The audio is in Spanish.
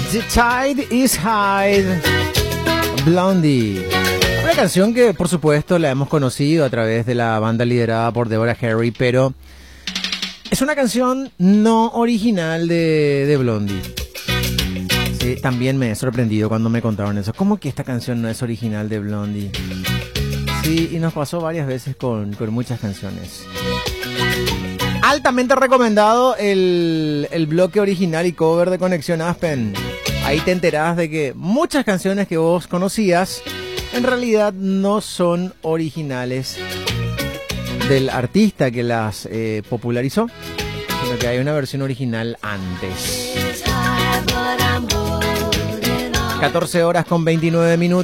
The Tide is High, Blondie. Una canción que por supuesto la hemos conocido a través de la banda liderada por Deborah Harry, pero es una canción no original de Blondie. Sí, también me he sorprendido cuando me contaron eso. ¿Cómo que esta canción no es original de Blondie? Sí, y nos pasó varias veces con muchas canciones. Altamente recomendado el bloque original y cover de Conexión Aspen. Ahí te enterás de que muchas canciones que vos conocías en realidad no son originales del artista que las popularizó, sino que hay una versión original antes. 14 horas con 29 minutos.